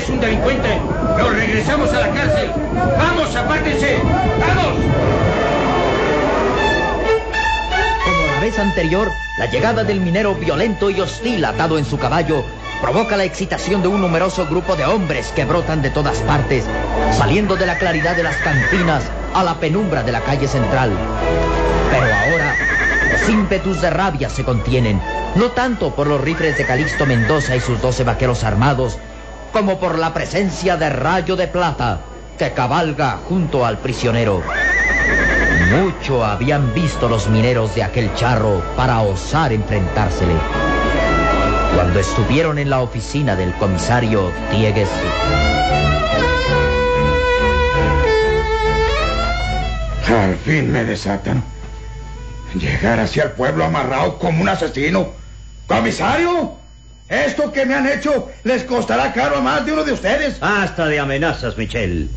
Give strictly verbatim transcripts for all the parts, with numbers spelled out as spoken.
es un delincuente. Lo regresamos a la cárcel. ¡Vamos, apártense! ¡Vamos! Como la vez anterior, la llegada del minero violento y hostil atado en su caballo provoca la excitación de un numeroso grupo de hombres que brotan de todas partes, saliendo de la claridad de las cantinas a la penumbra de la calle central. Pero ahora, los ímpetus de rabia se contienen, no tanto por los rifles de Calixto Mendoza y sus doce vaqueros armados, como por la presencia de Rayo de Plata, que cabalga junto al prisionero. Mucho habían visto los mineros de aquel charro para osar enfrentársele. Cuando estuvieron en la oficina del comisario Diegues. Al fin me desatan. Llegar hacia el pueblo amarrado como un asesino. ¡Comisario! Esto que me han hecho les costará caro a más de uno de ustedes. Basta de amenazas, Michel.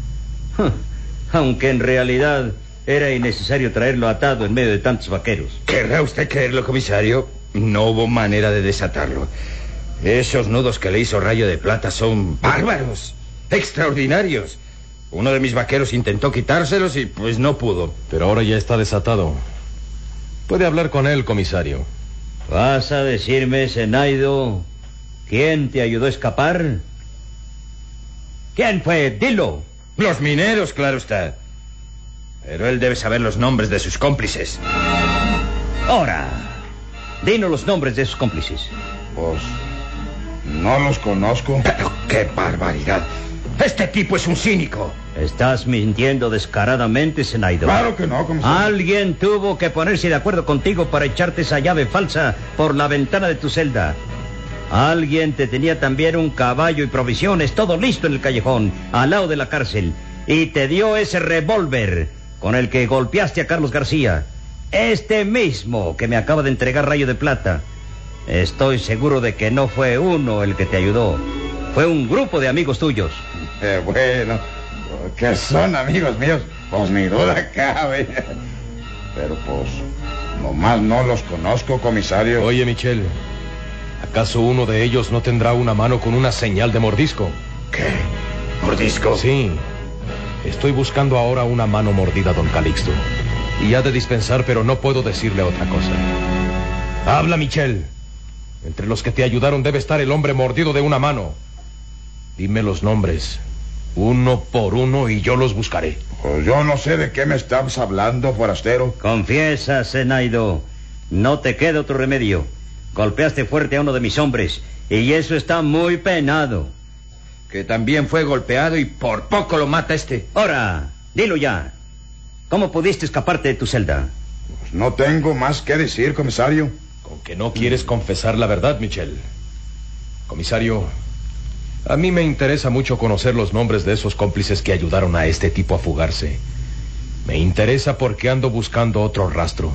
Aunque en realidad era innecesario traerlo atado en medio de tantos vaqueros. ¿Querrá usted creerlo, comisario? No hubo manera de desatarlo. Esos nudos que le hizo Rayo de Plata son bárbaros, extraordinarios. Uno de mis vaqueros intentó quitárselos y pues no pudo. Pero ahora ya está desatado. Puede hablar con él, comisario. ¿Vas a decirme, Zenaido, quién te ayudó a escapar? ¿Quién fue? Dilo. Los mineros, claro está. Pero él debe saber los nombres de sus cómplices. Ahora, dinos los nombres de sus cómplices. Pues no los conozco. Pero qué barbaridad. Este tipo es un cínico. Estás mintiendo descaradamente, Zenaido. Claro que no, comisario. Alguien tuvo que ponerse de acuerdo contigo para echarte esa llave falsa por la ventana de tu celda. Alguien te tenía también un caballo y provisiones, todo listo en el callejón, al lado de la cárcel. Y te dio ese revólver con el que golpeaste a Carlos García. Este mismo que me acaba de entregar Rayo de Plata. Estoy seguro de que no fue uno el que te ayudó. Fue un grupo de amigos tuyos. Eh, bueno, que son amigos míos, pues ni duda cabe. Pero pues, nomás no los conozco, comisario. Oye, Michel, ¿acaso uno de ellos no tendrá una mano con una señal de mordisco? ¿Qué? ¿Mordisco? Sí. Estoy buscando ahora una mano mordida, don Calixto. Y ha de dispensar, pero no puedo decirle otra cosa. Habla, Michel. Entre los que te ayudaron debe estar el hombre mordido de una mano. Dime los nombres, uno por uno, y yo los buscaré. Pues yo no sé de qué me estás hablando, forastero. Confiesa, Zenaido. No te queda otro remedio. Golpeaste fuerte a uno de mis hombres, y eso está muy penado. Que también fue golpeado y por poco lo mata este. Ahora, dilo ya. ¿Cómo pudiste escaparte de tu celda? Pues no tengo más que decir, comisario. Con que no quieres confesar la verdad, Michel. Comisario, a mí me interesa mucho conocer los nombres de esos cómplices que ayudaron a este tipo a fugarse. Me interesa porque ando buscando otro rastro.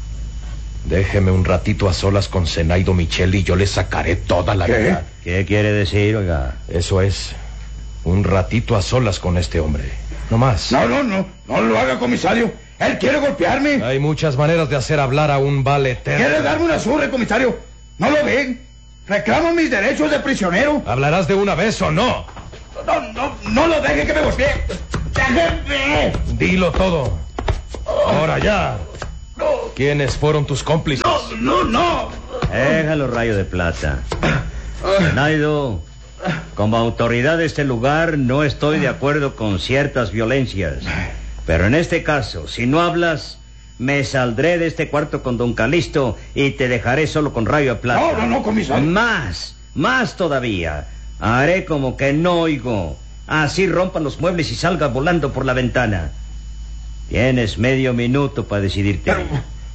Déjeme un ratito a solas con Zenaido Michel y yo le sacaré toda la ¿Qué? verdad. ¿Qué quiere decir, oiga? Eso es, un ratito a solas con este hombre. No más. No, no, no, no lo haga, comisario. Él quiere golpearme. Hay muchas maneras de hacer hablar a un valetero. Quiere darme una zurra, comisario. ¿No lo ven? Reclamo mis derechos de prisionero. ¿Hablarás de una vez o no? No, no, no lo deje que me golpee. ¡Déjeme! Dilo todo. Ahora ya. No, ¿Quiénes fueron tus cómplices? no, no, no. Déjalo, Rayo de Plata. Zenaido, como autoridad de este lugar no estoy de acuerdo con ciertas violencias. Pero en este caso, si no hablas, me saldré de este cuarto con don Calixto y te dejaré solo con Rayo de Plata. No, no, no, comisario. Más, más todavía. Haré como que no oigo. Así rompan los muebles y salgas volando por la ventana. Tienes medio minuto para decidirte. Pero,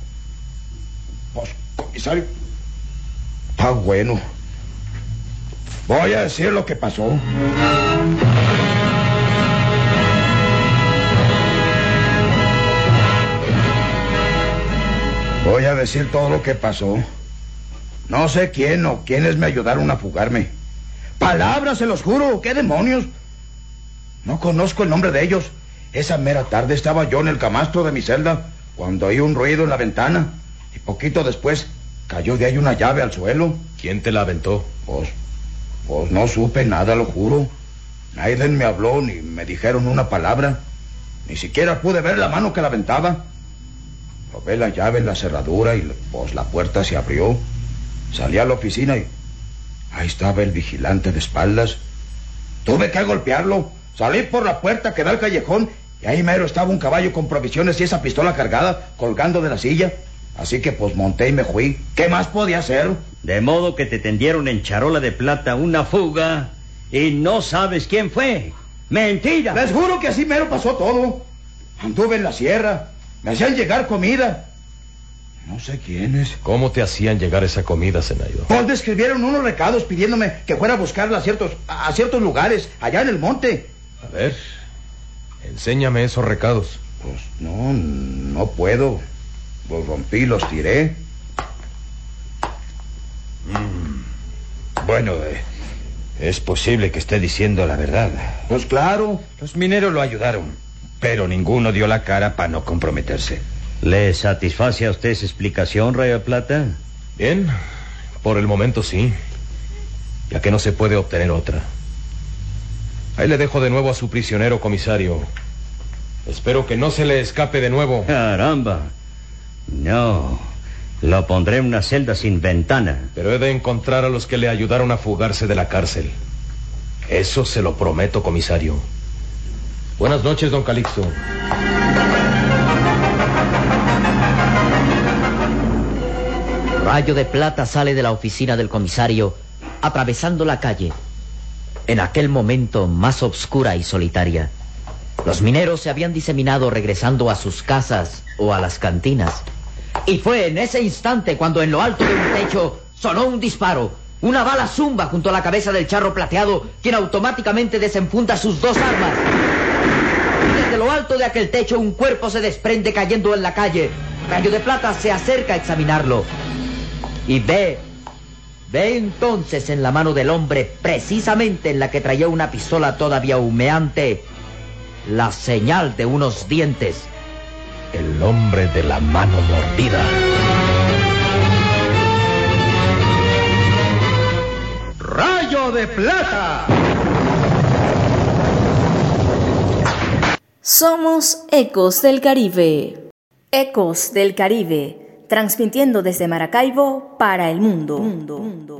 pues, comisario, está bueno. Voy a decir lo que pasó. Voy a decir todo lo que pasó. No sé quién o quiénes me ayudaron a fugarme. Palabras, se los juro. ¿Qué demonios? No conozco el nombre de ellos. Esa mera tarde estaba yo en el camastro de mi celda cuando oí un ruido en la ventana. Y poquito después cayó de ahí una llave al suelo. ¿Quién te la aventó? Pues, pues no supe nada, lo juro. Nadie me habló ni me dijeron una palabra. Ni siquiera pude ver la mano que la aventaba. Probé la llave en la cerradura y pues la puerta se abrió. Salí a la oficina y ahí estaba el vigilante de espaldas. Tuve que golpearlo. Salí por la puerta que da al callejón y ahí mero estaba un caballo con provisiones y esa pistola cargada colgando de la silla. Así que pues monté y me fui. ¿Qué más podía hacer? De modo que te tendieron en charola de plata una fuga y no sabes quién fue. ¡Mentira! Les juro que así mero pasó todo. Anduve en la sierra. Me hacían llegar comida. No sé quiénes. ¿Cómo te hacían llegar esa comida, Zenaido? Pues me escribieron unos recados pidiéndome que fuera a buscarla a ciertos, a ciertos lugares, allá en el monte. A ver, enséñame esos recados. Pues no, no puedo. Los rompí, los tiré. Mm. Bueno, eh, es posible que esté diciendo la verdad. Pues claro. Los mineros lo ayudaron, pero ninguno dio la cara para no comprometerse. ¿Le satisface a usted esa explicación, Rayo de Plata? Bien, por el momento sí, ya que no se puede obtener otra. Ahí le dejo de nuevo a su prisionero, comisario. Espero que no se le escape de nuevo. Caramba. No, lo pondré en una celda sin ventana. Pero he de encontrar a los que le ayudaron a fugarse de la cárcel. Eso se lo prometo, comisario. Buenas noches, don Calixto. Rayo de Plata sale de la oficina del comisario, atravesando la calle. En aquel momento más oscura y solitaria, los mineros se habían diseminado regresando a sus casas o a las cantinas. Y fue en ese instante cuando en lo alto de un techo sonó un disparo. Una bala zumba junto a la cabeza del charro plateado, quien automáticamente desenfunda sus dos armas. Y desde lo alto de aquel techo un cuerpo se desprende cayendo en la calle. Rayo de Plata se acerca a examinarlo. Y ve, ve entonces en la mano del hombre, precisamente en la que traía una pistola todavía humeante, la señal de unos dientes. El hombre de la mano mordida. ¡Rayo de Plata! Somos Ecos del Caribe. Ecos del Caribe, transmitiendo desde Maracaibo para el mundo. mundo, mundo.